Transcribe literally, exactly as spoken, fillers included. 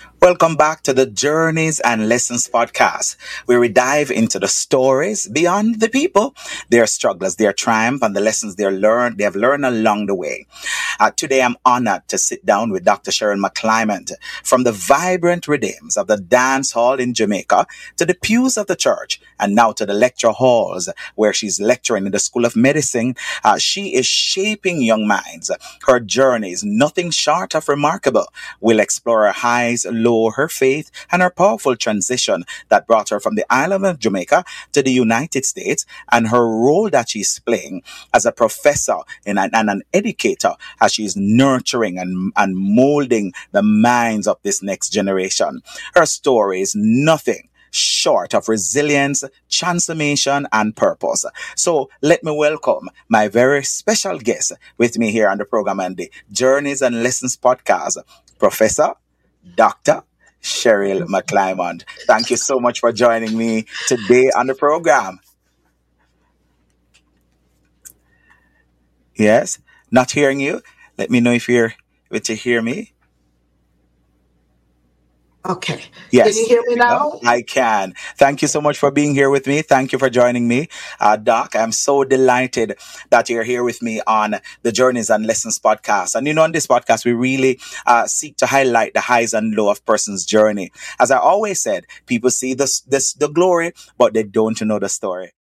Welcome back to the Journeys and Lessons podcast, where we dive into the stories beyond the people, their struggles, their triumph, and the lessons they learned, they have learned along the way. Uh, today, I'm honored to sit down with Doctor Cheryl McClymont from the vibrant redeems of the dance hall in Jamaica to the pews of the church, and now to the lecture halls where she's lecturing in the School of Medicine. Uh, she is shaping young minds. Her journey is nothing short of remarkable. We'll explore her highs, lows, her faith, and her powerful transition that brought her from the island of Jamaica to the United States, and her role that she's playing as a professor and an, and an educator as she's nurturing and, and molding the minds of this next generation. Her story is nothing short of resilience, transformation, and purpose. So let me welcome my very special guest with me here on the program and the Journeys and Lessons podcast, Professor Doctor Cheryl McClymont. Thank you so much for joining me today on the program. Yes, not hearing you. Let me know if you're able to hear me. Okay. Can you Yes, hear me no, now? I can. Thank you so much for being here with me. Thank you for joining me, uh, Doc. I'm so delighted that you're here with me on the Journeys and Lessons podcast. And you know, on this podcast, we really uh, seek to highlight the highs and lows of person's journey. As I always said, people see this, this the glory, but they don't know the story.